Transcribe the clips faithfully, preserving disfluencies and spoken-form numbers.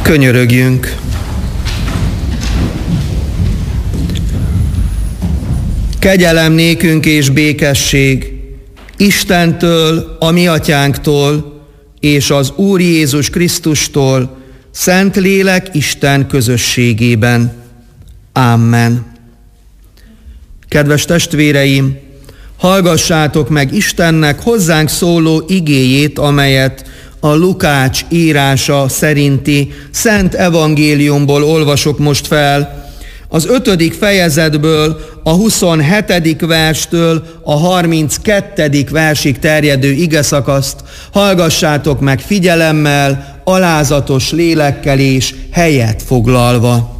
Könyörögjünk. Kegyelem nékünk és békesség Istentől, a mi atyánktól, és az Úr Jézus Krisztustól, Szentlélek Isten közösségében. Amen. Kedves testvéreim, hallgassátok meg Istennek hozzánk szóló igéjét, amelyet a Lukács írása szerinti Szent Evangéliumból olvasok most fel, az ötödik fejezetből a huszonhetedik verstől a harminckettedik versig terjedő igeszakaszt. Hallgassátok meg figyelemmel, alázatos lélekkel és helyet foglalva.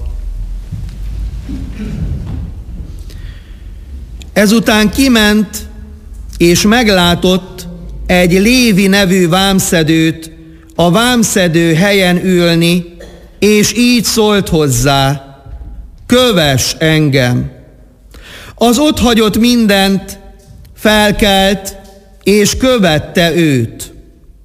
Ezután kiment és meglátott egy Lévi nevű vámszedőt a vámszedő helyen ülni, és így szólt hozzá: kövess engem! Az ott hagyott mindent, felkelt, és követte őt.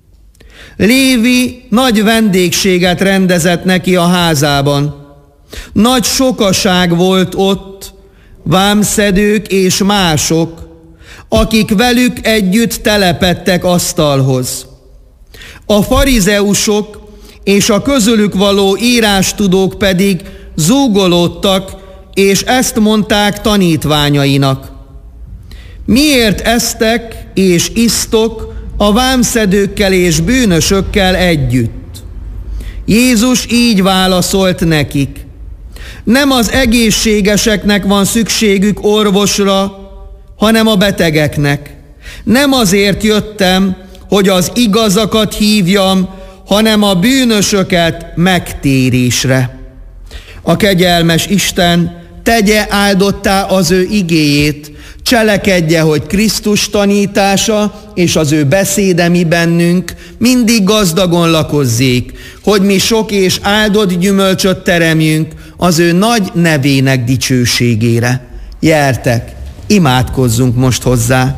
Lévi nagy vendégséget rendezett neki a házában. Nagy sokaság volt ott, vámszedők és mások, akik velük együtt telepedtek asztalhoz. A farizeusok és a közülük való írástudók pedig zúgolódtak, és ezt mondták tanítványainak: miért esztek és isztok a vámszedőkkel és bűnösökkel együtt? Jézus így válaszolt nekik: nem az egészségeseknek van szükségük orvosra, hanem a betegeknek. Nem azért jöttem, hogy az igazakat hívjam, hanem a bűnösöket megtérésre. A kegyelmes Isten tegye áldottá az ő igéjét, cselekedje, hogy Krisztus tanítása és az ő beszéde mi bennünk mindig gazdagon lakozzék, hogy mi sok és áldott gyümölcsöt teremjünk az ő nagy nevének dicsőségére. Gyertek, imádkozzunk most hozzá.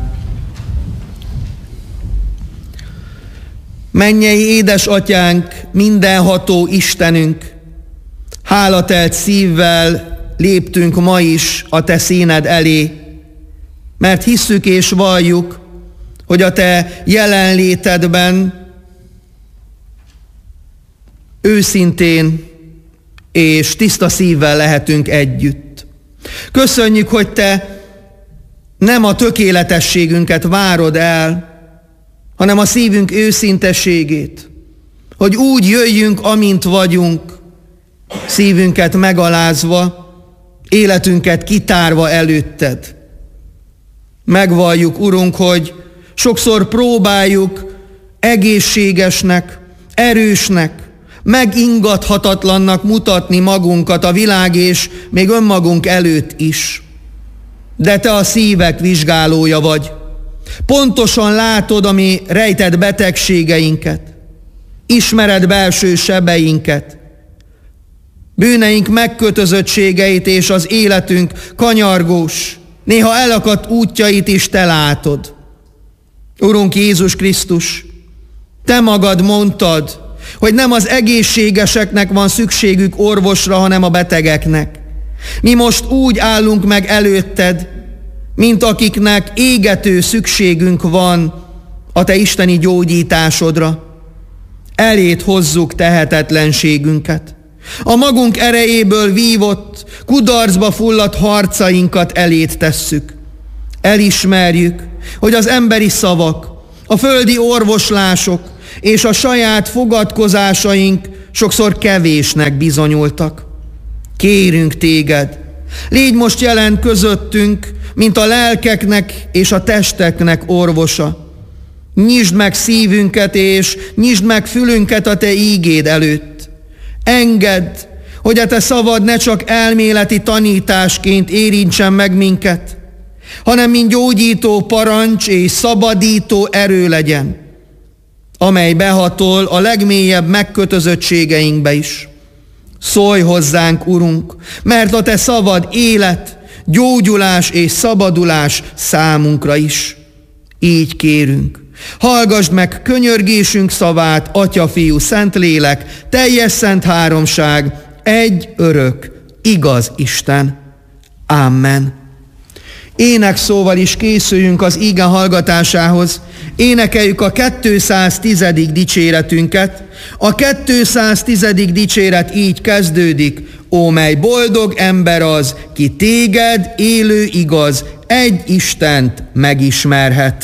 Mennyei édesatyánk, mindenható Istenünk, hálatelt szívvel léptünk ma is a te színed elé, mert hisszük és valljuk, hogy a te jelenlétedben őszintén és tiszta szívvel lehetünk együtt. Köszönjük, hogy te nem a tökéletességünket várod el, hanem a szívünk őszinteségét, hogy úgy jöjjünk, amint vagyunk, szívünket megalázva, életünket kitárva előtted. Megvalljuk, Urunk, hogy sokszor próbáljuk egészségesnek, erősnek, megingathatatlannak mutatni magunkat a világ és még önmagunk előtt is. De te a szívek vizsgálója vagy. Pontosan látod a mi rejtett betegségeinket, ismered belső sebeinket, bűneink megkötözöttségeit és az életünk kanyargós, néha elakadt útjait is te látod. Urunk Jézus Krisztus, te magad mondtad, hogy nem az egészségeseknek van szükségük orvosra, hanem a betegeknek. Mi most úgy állunk meg előtted, mint akiknek égető szükségünk van a te isteni gyógyításodra. Eléd hozzuk tehetetlenségünket. A magunk erejéből vívott, kudarcba fulladt harcainkat eléd tesszük. Elismerjük, hogy az emberi szavak, a földi orvoslások és a saját fogadkozásaink sokszor kevésnek bizonyultak. Kérünk téged, légy most jelen közöttünk, mint a lelkeknek és a testeknek orvosa. Nyisd meg szívünket és nyisd meg fülünket a te ígéd előtt. Engedd, hogy a te szavad ne csak elméleti tanításként érintsen meg minket, hanem mint gyógyító parancs és szabadító erő legyen, amely behatol a legmélyebb megkötözöttségeinkbe is. Szólj hozzánk, Urunk, mert a te szavad élet, gyógyulás és szabadulás számunkra is. Így kérünk, Hallgasd meg könyörgésünk szavát, Atya, Fiú, Szentlélek, teljes szent háromság, egy örök, igaz Isten. Amen. Énekszóval is készüljünk az ige hallgatásához. Énekeljük a kétszáztízedik dicséretünket. A kétszáztízedik dicséret így kezdődik. Ó, mely boldog ember az, ki téged, élő igaz, egy Istent megismerhet.